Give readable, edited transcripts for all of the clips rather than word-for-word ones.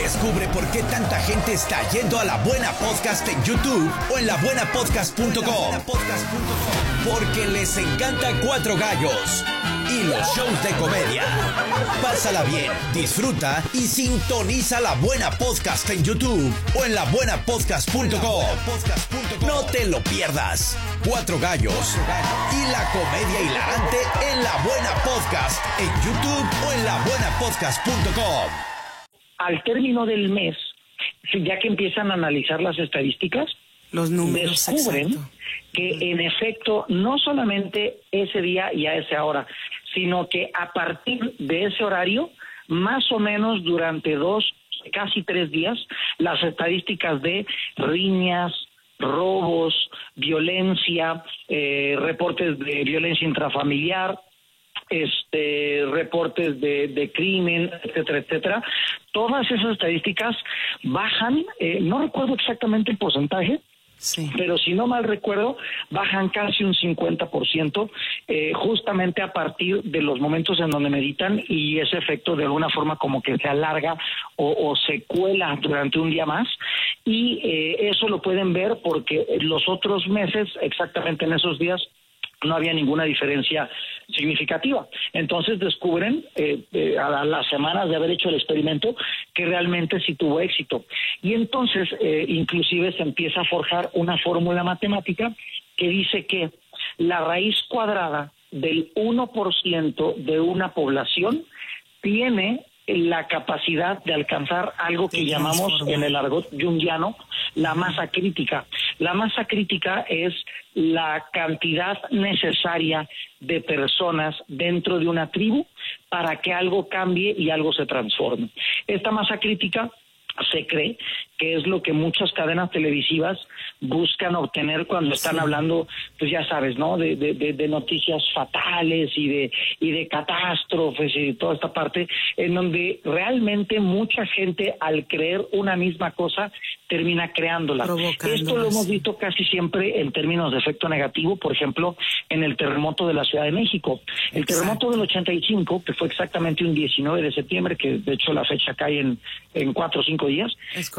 Descubre por qué tanta gente está yendo a La Buena Podcast en YouTube o en labuenapodcast.com. Porque les encanta Cuatro Gallos y los shows de comedia. Pásala bien, disfruta y sintoniza La Buena Podcast en YouTube o en labuenapodcast.com. No te lo pierdas. Cuatro Gallos y la comedia hilarante en La Buena Podcast en YouTube o en labuenapodcast.com. Al término del mes, ya que empiezan a analizar las estadísticas, los números, descubren exacto, que en efecto no solamente ese día y a esa hora, sino que a partir de ese horario, más o menos durante 2, casi 3 días, las estadísticas de riñas, robos, violencia, reportes de violencia intrafamiliar, reportes de crimen, etcétera, etcétera. Todas esas estadísticas bajan, no recuerdo exactamente el porcentaje, sí, pero si no mal recuerdo, bajan casi un 50%, justamente a partir de los momentos en donde meditan, y ese efecto de alguna forma como que se alarga o se cuela durante un día más, y eso lo pueden ver porque los otros meses, exactamente en esos días, no había ninguna diferencia significativa. Entonces descubren, a las semanas de haber hecho el experimento, que realmente sí tuvo éxito. Y entonces, inclusive se empieza a forjar una fórmula matemática que dice que la raíz cuadrada del 1% de una población tiene la capacidad de alcanzar algo que llamamos en el argot junguiano la masa crítica. La masa crítica es la cantidad necesaria de personas dentro de una tribu para que algo cambie y algo se transforme. Esta masa crítica se cree que es lo que muchas cadenas televisivas buscan obtener cuando están hablando, pues ya sabes, ¿no? De noticias fatales y de catástrofes y toda esta parte, en donde realmente mucha gente, al creer una misma cosa, termina creándola. Esto lo hemos visto casi siempre en términos de efecto negativo, por ejemplo, en el terremoto de la Ciudad de México. El terremoto del 85, que fue exactamente un 19 de septiembre, que de hecho la fecha cae en 4 o 5 días,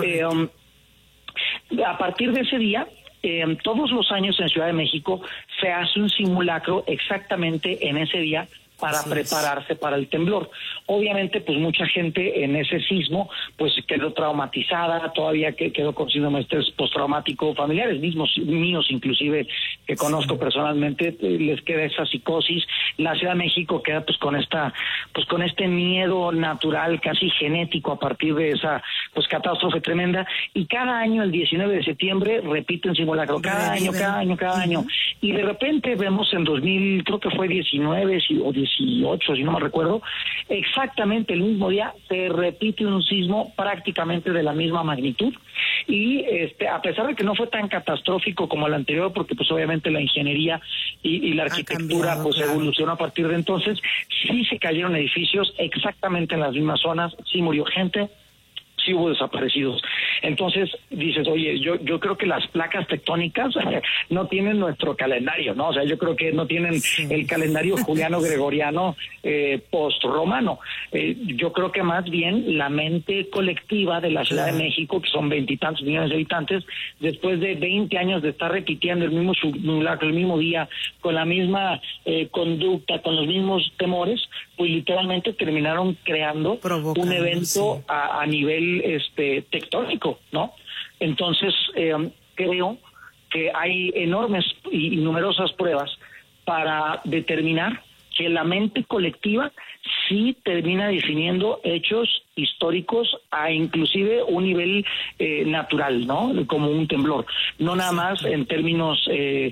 a partir de ese día, todos los años en Ciudad de México se hace un simulacro exactamente en ese día para prepararse para el temblor. Obviamente, pues mucha gente en ese sismo pues quedó traumatizada, todavía quedó con síndrome de estrés postraumático, familiares míos inclusive, que conozco personalmente, les queda esa psicosis. La Ciudad de México queda pues con este miedo natural, casi genético, a partir de esa pues catástrofe tremenda, y cada año el 19 de septiembre repiten simulacro, cada año, y de repente vemos en 2000, creo que fue 19 o 18, si no me recuerdo, exactamente el mismo día se repite un sismo prácticamente de la misma magnitud, y a pesar de que no fue tan catastrófico como el anterior, porque pues obviamente la ingeniería y la arquitectura pues evolucionó a partir de entonces, sí se cayeron edificios exactamente en las mismas zonas, sí murió gente, sí hubo desaparecidos. Entonces dices, oye, yo creo que las placas tectónicas no tienen nuestro calendario, ¿no? O sea, yo creo que no tienen el calendario juliano-gregoriano post-romano. Yo creo que más bien la mente colectiva de la Ciudad de México, que son 20 y tantos millones de habitantes, después de 20 años de estar repitiendo el mismo simulacro, el mismo día, con la misma conducta, con los mismos temores, pues literalmente terminaron creando un evento a nivel tectónico, ¿no? Entonces creo que hay enormes y numerosas pruebas para determinar que la mente colectiva sí termina definiendo hechos históricos a inclusive un nivel natural, ¿no? Como un temblor, no nada más en términos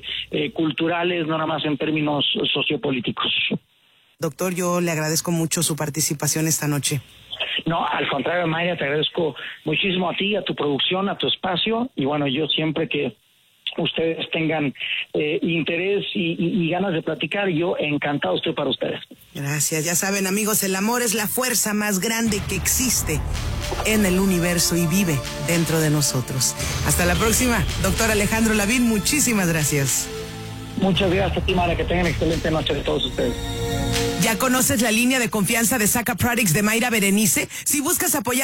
culturales, no nada más en términos sociopolíticos. Doctor, yo le agradezco mucho su participación esta noche. No, al contrario, Mayra, te agradezco muchísimo a ti, a tu producción, a tu espacio, y bueno, yo siempre que ustedes tengan interés y ganas de platicar, yo encantado estoy para ustedes. Gracias. Ya saben, amigos, el amor es la fuerza más grande que existe en el universo y vive dentro de nosotros. Hasta la próxima, doctor Alejandro Lavín, muchísimas gracias. Muchas gracias a ti, Mayra, que tengan excelente noche de todos ustedes. ¿Ya conoces la línea de confianza de Saca Products de Mayra Berenice? Si buscas apoyar